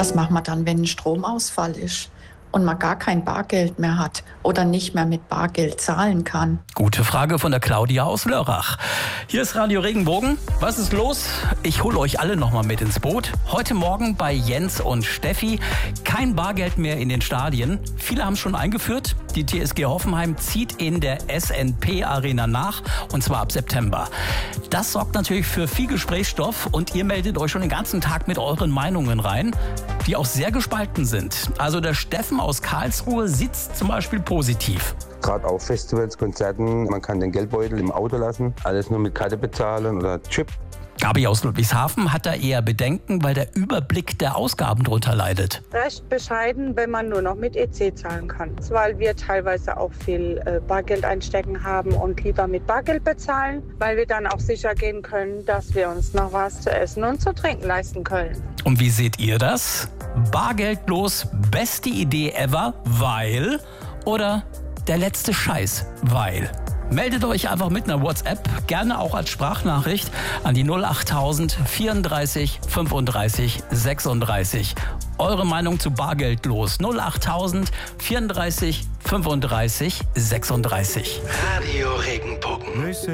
Was machen wir dann, wenn ein Stromausfall ist und man gar kein Bargeld mehr hat oder nicht mehr mit Bargeld zahlen kann? Gute Frage von der Claudia aus Lörrach. Hier ist Radio Regenbogen. Was ist los? Ich hole euch alle noch mal mit ins Boot. Heute Morgen bei Jens und Steffi. Kein Bargeld mehr in den Stadien. Viele haben es schon eingeführt. Die TSG Hoffenheim zieht in der SNP Arena nach, und zwar ab September. Das sorgt natürlich für viel Gesprächsstoff und ihr meldet euch schon den ganzen Tag mit euren Meinungen rein, die auch sehr gespalten sind. Also der Steffen aus Karlsruhe sieht es zum Beispiel positiv. Gerade auf Festivals, Konzerten, man kann den Geldbeutel im Auto lassen, alles nur mit Karte bezahlen oder Chip. Gabi aus Ludwigshafen hat da eher Bedenken, weil der Überblick der Ausgaben drunter leidet. Recht bescheiden, wenn man nur noch mit EC zahlen kann. Weil wir teilweise auch viel Bargeld einstecken haben und lieber mit Bargeld bezahlen, weil wir dann auch sicher gehen können, dass wir uns noch was zu essen und zu trinken leisten können. Und wie seht ihr das? Bargeldlos, beste Idee ever, weil? Oder der letzte Scheiß, weil? Meldet euch einfach mit einer WhatsApp, gerne auch als Sprachnachricht an die 08000 34 35 36. Eure Meinung zu Bargeldlos 08000 34 35 36. Radio Regenbogen.